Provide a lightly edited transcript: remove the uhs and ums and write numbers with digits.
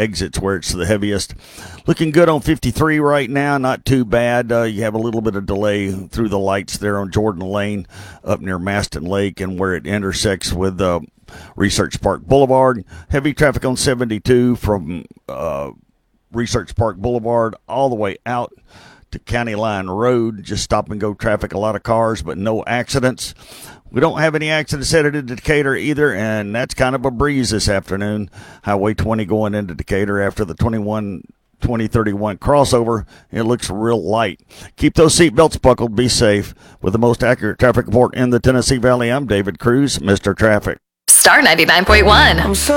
exits where it's the heaviest. Looking good on 53 right now, not too bad. You have a little bit of delay through the lights there on Jordan Lane up near Maston Lake and where it intersects with Research Park Boulevard. Heavy traffic on 72 from Research Park Boulevard all the way out to County Line Road. Just stop and go traffic, a lot of cars, but no accidents. We don't have any accidents headed into Decatur either, and that's kind of a breeze this afternoon. Highway 20 going into Decatur after the 2031 crossover. It looks real light. Keep those seatbelts buckled. Be safe. With the most accurate traffic report in the Tennessee Valley, I'm David Cruz, Mr. Traffic. Star 99.1.